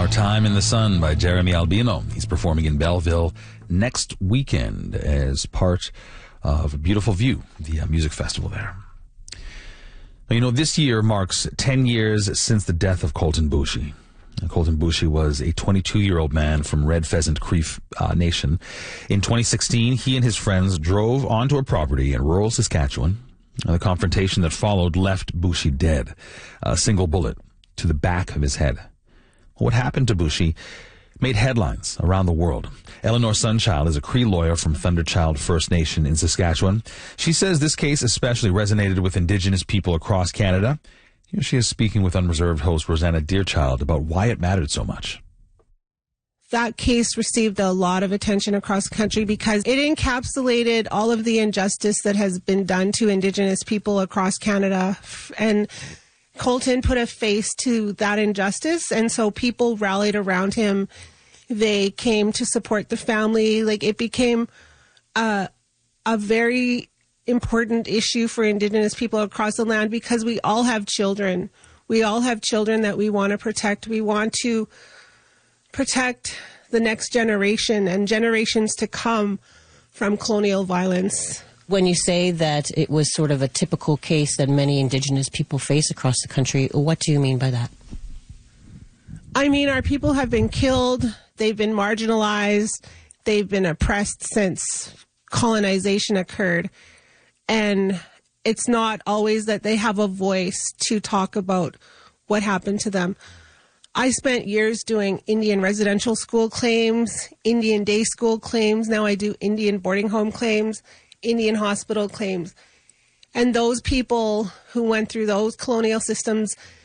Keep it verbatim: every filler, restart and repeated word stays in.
Time in the Sun by Jeremy Albino. He's performing in Belleville next weekend as part of a Beautiful View, the uh, music festival there. Now, you know, this year marks ten years since the death of Colten Boushie. Colten Boushie was a twenty-two-year-old man from Red Pheasant Cree uh, Nation. In twenty sixteen, he and his friends drove onto a property in rural Saskatchewan. The confrontation that followed left Boushie dead, a single bullet to the back of his head. What happened to Boushie made headlines around the world. Eleanor Sunchild is a Cree lawyer from Thunderchild First Nation in Saskatchewan. She says this case especially resonated with Indigenous people across Canada. Here she is speaking with Unreserved host Rosanna Deerchild about why it mattered so much. That case received a lot of attention across the country because it encapsulated all of the injustice that has been done to Indigenous people across Canada. And Colten put a face to that injustice, and so people rallied around him. They came to support the family. Like, it became a, a very important issue for Indigenous people across the land because we all have children. We all have children that we want to protect. We want to protect the next generation and generations to come from colonial violence. When you say that it was sort of a typical case that many Indigenous people face across the country, what do you mean by that? I mean, our people have been killed, they've been marginalized, they've been oppressed since colonization occurred. And it's not always that they have a voice to talk about what happened to them. I spent years doing Indian residential school claims, Indian day school claims. Now I do Indian boarding home claims, Indian hospital claims. And those people who went through those colonial systems,